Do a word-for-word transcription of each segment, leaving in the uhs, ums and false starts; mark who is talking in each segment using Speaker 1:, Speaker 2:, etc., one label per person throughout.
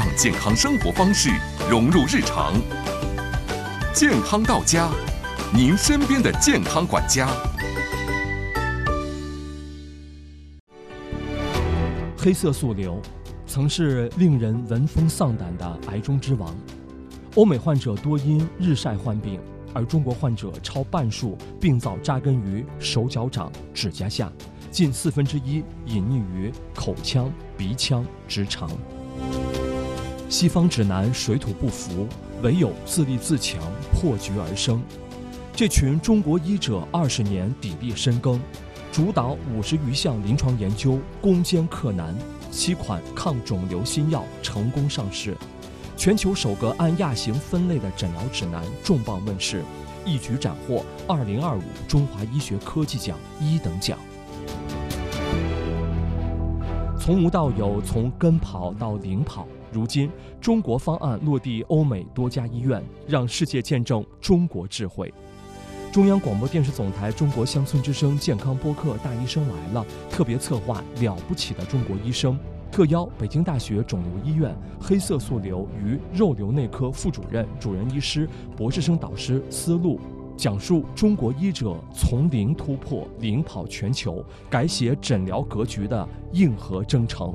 Speaker 1: 让健康生活方式融入日常。健康到家，您身边的健康管家。
Speaker 2: 黑色素瘤曾是令人闻风丧胆的癌中之王，欧美患者多因日晒患病，而中国患者超半数病灶扎根于手脚掌、指甲下，近四分之一隐匿于口腔、鼻腔、直肠。西方指南水土不服，唯有自立自强，破局而生。这群中国医者二十年砥砺深耕，主导五十余项临床研究，攻坚克难，七款抗肿瘤新药成功上市，全球首个按亚型分类的诊疗指南重磅问世，一举斩获二零二五中华医学科技奖一等奖。从无到有，从跟跑到领跑，如今中国方案落地欧美多家医院，让世界见证中国智慧。中央广播电视总台中国乡村之声健康播客《大医生来了》特别策划了不起的中国医生，特邀北京大学肿瘤医院黑色素瘤与肉瘤内科副主任、主任医师、博士生导师思路，讲述中国医者从零突破、领跑全球、改写诊疗格局的硬核征程。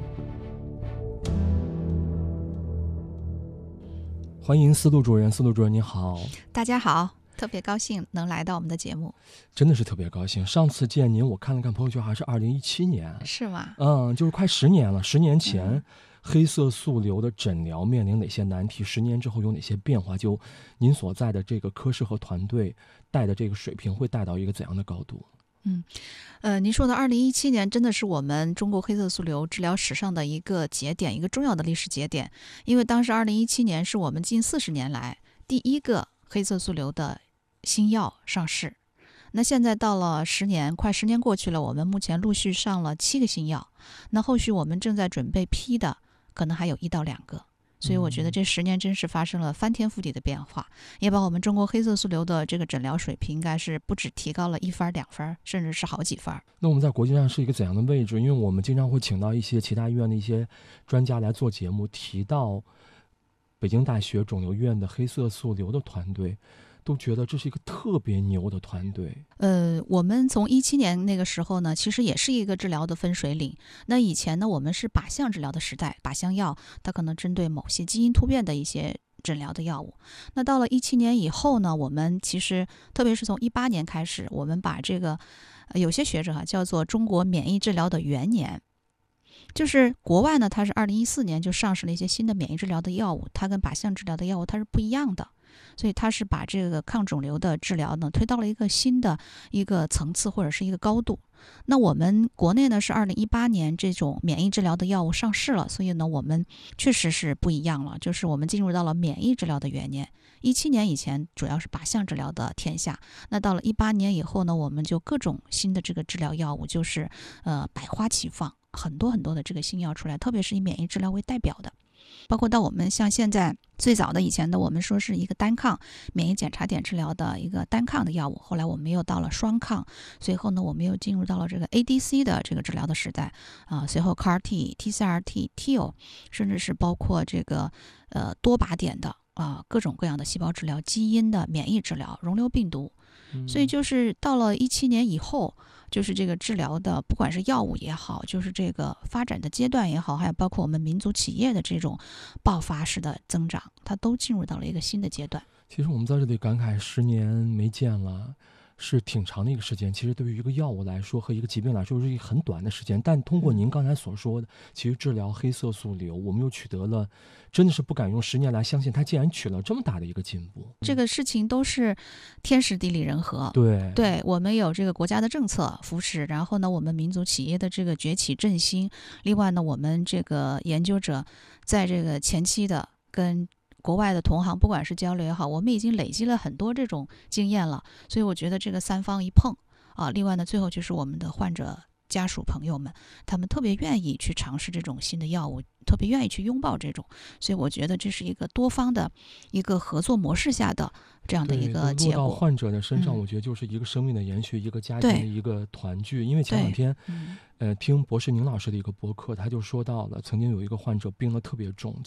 Speaker 2: 欢迎思路主任，思路主任您好。
Speaker 3: 大家好，特别高兴能来到我们的节目。
Speaker 2: 真的是特别高兴，上次见您我看了看朋友圈还是二零一七年。
Speaker 3: 是吗？
Speaker 2: 嗯，就是快十年了。十年前、嗯、黑色素瘤的诊疗面临哪些难题，十年之后有哪些变化，就您所在的这个科室和团队带的这个水平会带到一个怎样的高度？
Speaker 3: 嗯，呃，您说的二零一七年真的是我们中国黑色素瘤治疗史上的一个节点，一个重要的历史节点。因为当时二零一七年是我们近四十年来第一个黑色素瘤的新药上市。那现在到了十年，快十年过去了，我们目前陆续上了七个新药，那后续我们正在准备批的可能还有一到两个。所以我觉得这十年真是发生了翻天覆地的变化，也把我们中国黑色素瘤的这个诊疗水平应该是不止提高了一分两分，甚至是好几分。
Speaker 2: 那我们在国际上是一个怎样的位置？因为我们经常会请到一些其他医院的一些专家来做节目，提到北京大学肿瘤医院的黑色素瘤的团队，都觉得这是一个特别牛的团队。
Speaker 3: 呃，我们从一七年那个时候呢，其实也是一个治疗的分水岭。那以前呢，我们是靶向治疗的时代，靶向药它可能针对某些基因突变的一些诊疗的药物。那到了一七年以后呢，我们其实特别是从一八年开始，我们把这个、呃、有些学者哈、啊、叫做中国免疫治疗的元年。就是国外呢，它是二零一四年就上市了一些新的免疫治疗的药物，它跟靶向治疗的药物它是不一样的。所以它是把这个抗肿瘤的治疗呢推到了一个新的一个层次或者是一个高度。那我们国内呢是二零一八年这种免疫治疗的药物上市了，所以呢我们确实是不一样了，就是我们进入到了免疫治疗的元年。一七年以前主要是靶向治疗的天下，那到了一八年以后呢，我们就各种新的这个治疗药物就是呃百花齐放，很多很多的这个新药出来，特别是以免疫治疗为代表的。包括到我们像现在最早的以前的我们说是一个单抗免疫检查点治疗的一个单抗的药物，后来我们又到了双抗，随后呢我们又进入到了这个 A D C 的这个治疗的时代啊、呃，随后 C A R T、T C R T、T O， 甚至是包括这个呃多靶点的啊、呃、各种各样的细胞治疗、基因的免疫治疗、溶瘤病毒。所以就是到了一七年以后，就是这个治疗的不管是药物也好，就是这个发展的阶段也好，还有包括我们民族企业的这种爆发式的增长，它都进入到了一个新的阶段。
Speaker 2: 其实我们在这里感慨十年没见了，是挺长的一个时间。其实对于一个药物来说和一个疾病来说是一个很短的时间，但通过您刚才所说的，其实治疗黑色素瘤我们又取得了，真的是不敢用十年来相信它竟然取了这么大的一个进步。
Speaker 3: 这个事情都是天时地利人和。
Speaker 2: 对
Speaker 3: 对，我们有这个国家的政策扶持，然后呢我们民族企业的这个崛起振兴，另外呢我们这个研究者在这个前期的跟国外的同行不管是交流也好，我们已经累积了很多这种经验了。所以我觉得这个三方一碰啊，另外呢最后就是我们的患者家属朋友们，他们特别愿意去尝试这种新的药物，特别愿意去拥抱这种，所以我觉得这是一个多方的一个合作模式下的这样的一个结果。
Speaker 2: 落到患者的身上、嗯、我觉得就是一个生命的延续，一个家庭的一个团聚。因为前两天、嗯、呃，听博士宁老师的一个播客，他就说到了曾经有一个患者病得特别重，